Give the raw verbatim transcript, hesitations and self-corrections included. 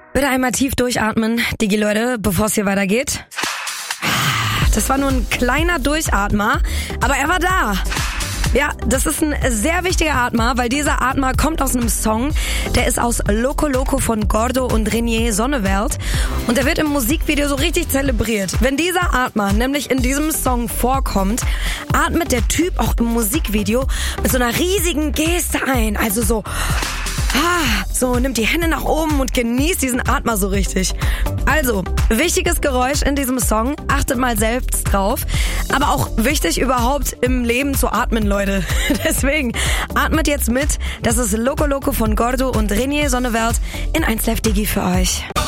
Bitte einmal tief durchatmen, Digi-Leute, bevor es hier weitergeht. Das war nur ein kleiner Durchatmer, aber er war da. Ja, das ist ein sehr wichtiger Atmer, weil dieser Atmer kommt aus einem Song, der ist aus Loco Loco von Gordo und René Sonneveld und der wird im Musikvideo so richtig zelebriert. Wenn dieser Atmer nämlich in diesem Song vorkommt, atmet der Typ auch im Musikvideo mit so einer riesigen Geste ein, also so... Ah, so, nimmt die Hände nach oben und genießt diesen Atmer so richtig. Also, wichtiges Geräusch in diesem Song, achtet mal selbst drauf. Aber auch wichtig überhaupt im Leben zu atmen, Leute. Deswegen, atmet jetzt mit. Das ist Loco Loco von Gordo und René Sonneveld in eins Live Digi für euch.